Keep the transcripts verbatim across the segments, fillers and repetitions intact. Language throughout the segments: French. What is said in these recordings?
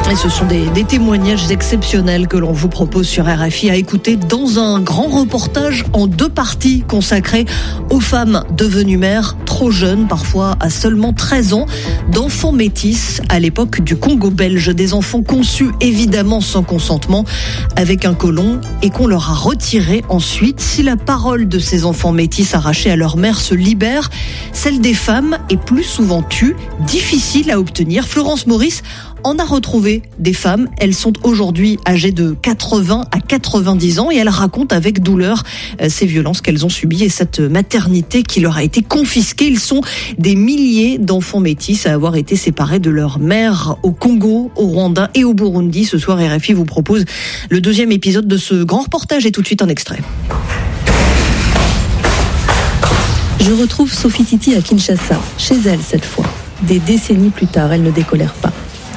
Et ce sont des, des témoignages exceptionnels que l'on vous propose sur R F I à écouter dans un grand reportage en deux parties consacré aux femmes devenues mères trop jeunes, parfois à seulement treize ans, d'enfants métis à l'époque du Congo belge. Des enfants conçus évidemment sans consentement avec un côlon et qu'on leur a retiré ensuite. Si la parole de ces enfants métis arrachés à leur mère se libère, celle des femmes est plus souvent tue, difficile à obtenir. Florence Maurice en a retrouvé des femmes. Elles sont aujourd'hui âgées de quatre-vingts à quatre-vingt-dix ans et elles racontent avec douleur ces violences qu'elles ont subies et cette maternité qui leur a été confisquée. Ils sont des milliers d'enfants métis à avoir été séparés de leur mère au Congo, au Rwanda et au Burundi. Ce soir, R F I vous propose le deuxième épisode de ce grand reportage et tout de suite un extrait. Je retrouve Sophie Titi à Kinshasa, chez elle cette fois. Des décennies plus tard, elle ne décolère pas.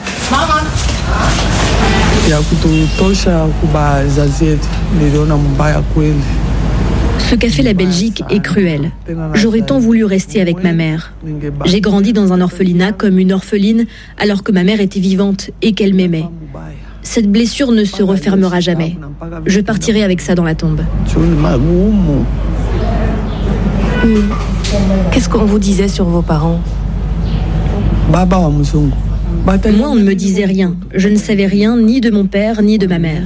Ce qu'a fait la Belgique est cruel. J'aurais tant voulu rester avec ma mère. J'ai grandi dans un orphelinat comme une orpheline alors que ma mère était vivante et qu'elle m'aimait. Cette blessure ne se refermera jamais. Je partirai avec ça dans la tombe. Qu'est-ce qu'on vous disait sur vos parents ? Moi, on ne me disait rien. Je ne savais rien ni de mon père, ni de ma mère.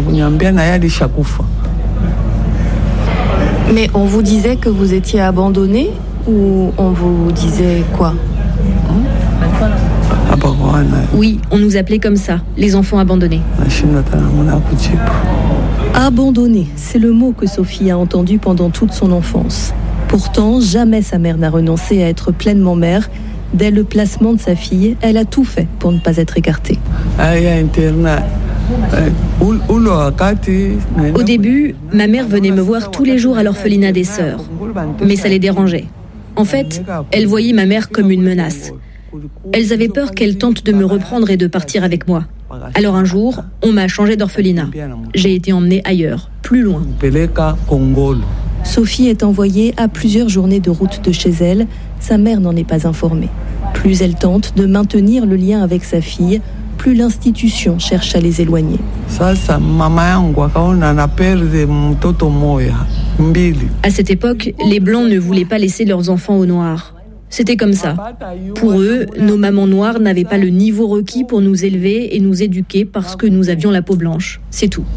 Mais on vous disait que vous étiez abandonné ou on vous disait quoi ? Oui, on nous appelait comme ça, les enfants abandonnés. Abandonné, c'est le mot que Sophie a entendu pendant toute son enfance. Pourtant, jamais sa mère n'a renoncé à être pleinement mère. Dès le placement de sa fille, elle a tout fait pour ne pas être écartée. Au début, ma mère venait me voir tous les jours à l'orphelinat des sœurs. Mais ça les dérangeait. En fait, elles voyaient ma mère comme une menace. Elles avaient peur qu'elle tente de me reprendre et de partir avec moi. Alors un jour, on m'a changé d'orphelinat. J'ai été emmenée ailleurs, plus loin. Sophie est envoyée à plusieurs journées de route de chez elle. Sa mère n'en est pas informée. Plus elle tente de maintenir le lien avec sa fille, plus l'institution cherche à les éloigner. À cette époque, les Blancs ne voulaient pas laisser leurs enfants aux Noirs. C'était comme ça. Pour eux, nos mamans noires n'avaient pas le niveau requis pour nous élever et nous éduquer parce que nous avions la peau blanche. C'est tout.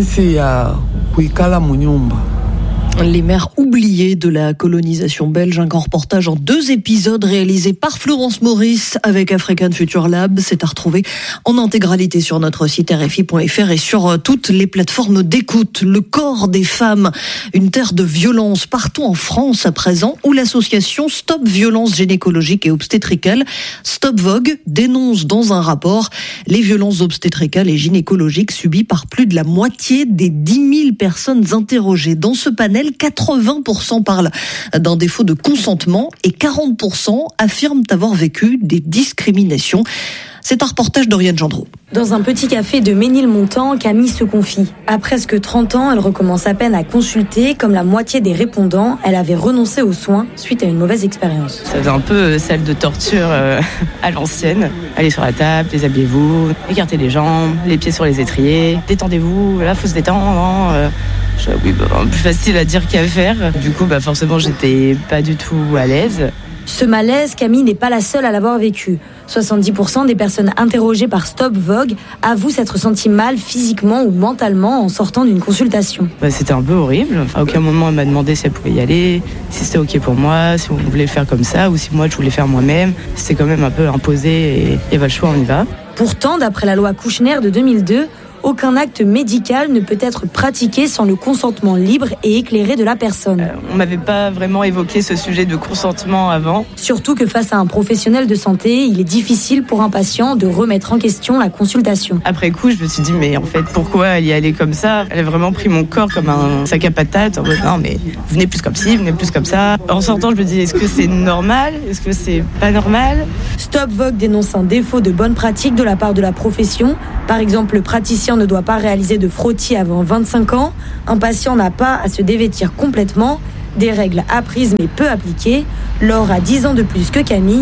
Les mères oubliées de la colonisation belge, un grand reportage en deux épisodes réalisé par Florence Maurice avec African Future Lab. C'est à retrouver en intégralité sur notre site R F I point F R et sur toutes les plateformes d'écoute. Le corps des femmes, une terre de violence. Partons en France à présent où l'association Stop Violence gynécologique et obstétricale, Stop Vogue, dénonce dans un rapport les violences obstétricales et gynécologiques subies par plus de la moitié des dix mille personnes interrogées. Dans ce panel, quatre-vingts pour cent parlent d'un défaut de consentement et quarante pour cent affirment avoir vécu des discriminations. C'est un reportage d'Oriane Gendreau. Dans un petit café de Ménilmontant, Camille se confie. À presque trente ans, elle recommence à peine à consulter. Comme la moitié des répondants, elle avait renoncé aux soins suite à une mauvaise expérience. Ça faisait un peu celle de torture euh, à l'ancienne. Allez sur la table, déshabillez-vous, écartez les jambes, les pieds sur les étriers, détendez-vous, là faut se détendre. Hein, euh. Je, oui, bah, plus facile à dire qu'à faire. Du coup, bah, forcément, j'étais pas du tout à l'aise. Ce malaise, Camille n'est pas la seule à l'avoir vécu. soixante-dix pour cent des personnes interrogées par Stop Vogue avouent s'être senties mal physiquement ou mentalement en sortant d'une consultation. Bah, c'était un peu horrible. À aucun moment, elle m'a demandé si elle pouvait y aller, si c'était OK pour moi, si on voulait le faire comme ça ou si moi, je voulais faire moi-même. C'était quand même un peu imposé et il y avait le choix, on y va. Pourtant, d'après la loi Kouchner de deux mille deux, aucun acte médical ne peut être pratiqué sans le consentement libre et éclairé de la personne. Euh, on m'avait pas vraiment évoqué ce sujet de consentement avant. Surtout que face à un professionnel de santé, il est difficile pour un patient de remettre en question la consultation. Après coup, je me suis dit, mais en fait, pourquoi elle y allait comme ça ? Elle a vraiment pris mon corps comme un sac à patates. En mode, non, mais venez plus comme ci, venez plus comme ça. En sortant, je me dis, est-ce que c'est normal ? Est-ce que c'est pas normal ? Stop Vogue dénonce un défaut de bonne pratique de la part de la profession. Par exemple, le praticien ne doit pas réaliser de frottis avant vingt-cinq ans. Un patient n'a pas à se dévêtir complètement. Des règles apprises mais peu appliquées. Laure a dix ans de plus que Camille.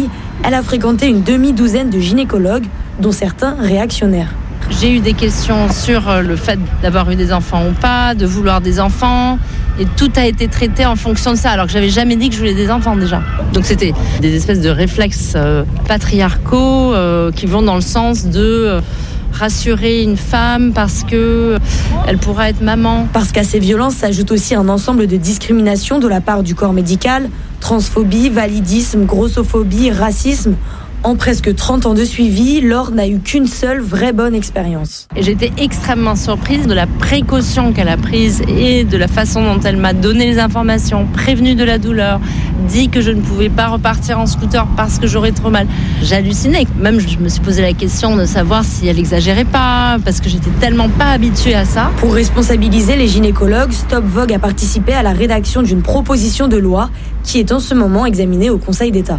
Elle a fréquenté une demi-douzaine de gynécologues, dont certains réactionnaires. J'ai eu des questions sur le fait d'avoir eu des enfants ou pas, de vouloir des enfants. Et tout a été traité en fonction de ça, alors que j'avais jamais dit que je voulais des enfants déjà. Donc c'était des espèces de réflexes euh, patriarcaux euh, qui vont dans le sens de euh, rassurer une femme parce que euh, elle pourra être maman. Parce qu'à ces violences s'ajoute aussi un ensemble de discriminations de la part du corps médical, transphobie, validisme, grossophobie, racisme. En presque trente ans de suivi, Laure n'a eu qu'une seule vraie bonne expérience. Et j'étais extrêmement surprise de la précaution qu'elle a prise et de la façon dont elle m'a donné les informations, prévenue de la douleur, dit que je ne pouvais pas repartir en scooter parce que j'aurais trop mal. J'hallucinais. Même je me suis posé la question de savoir si elle exagérait pas, parce que j'étais tellement pas habituée à ça. Pour responsabiliser les gynécologues, Stop Vogue a participé à la rédaction d'une proposition de loi qui est en ce moment examinée au Conseil d'État.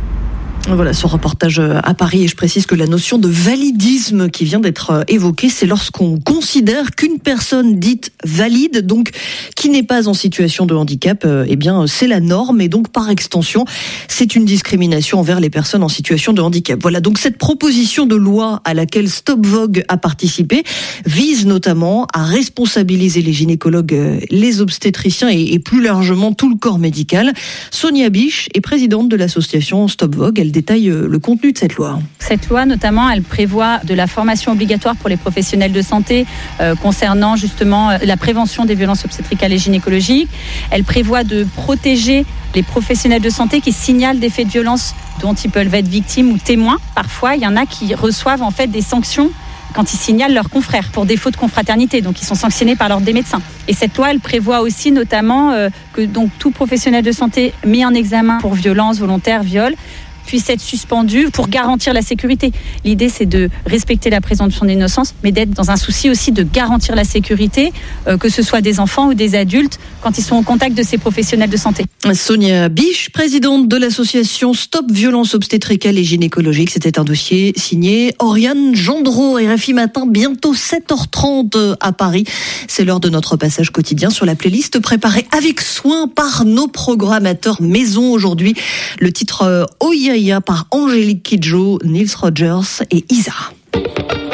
Voilà ce reportage à Paris, et je précise que la notion de validisme qui vient d'être évoquée, c'est lorsqu'on considère qu'une personne dite valide, donc qui n'est pas en situation de handicap, eh bien c'est la norme, et donc par extension c'est une discrimination envers les personnes en situation de handicap. Voilà, donc cette proposition de loi à laquelle Stop Vogue a participé vise notamment à responsabiliser les gynécologues, les obstétriciens et, et plus largement tout le corps médical. Sonia Biche est présidente de l'association Stop Vogue. Elle détaille le contenu de cette loi. Cette loi, notamment, elle prévoit de la formation obligatoire pour les professionnels de santé euh, concernant justement la prévention des violences obstétricales et gynécologiques. Elle prévoit de protéger les professionnels de santé qui signalent des faits de violence dont ils peuvent être victimes ou témoins. Parfois, il y en a qui reçoivent en fait des sanctions quand ils signalent leurs confrères pour défaut de confraternité, donc ils sont sanctionnés par l'ordre des médecins. Et cette loi, elle prévoit aussi notamment euh, que donc tout professionnel de santé mis en examen pour violence volontaire, viol, puisse être suspendu pour garantir la sécurité. L'idée, c'est de respecter la présomption d'innocence, mais d'être dans un souci aussi de garantir la sécurité, euh, que ce soit des enfants ou des adultes, quand ils sont au contact de ces professionnels de santé. Sonia Biche, présidente de l'association Stop Violence Obstétricale et Gynécologique. C'était un dossier signé Oriane Gendreau, R F I Matin, bientôt sept heures trente à Paris. C'est l'heure de notre passage quotidien sur la playlist préparée avec soin par nos programmateurs maison aujourd'hui. Le titre euh, Oya par Angélique Kidjo, Nils Rogers et Isa.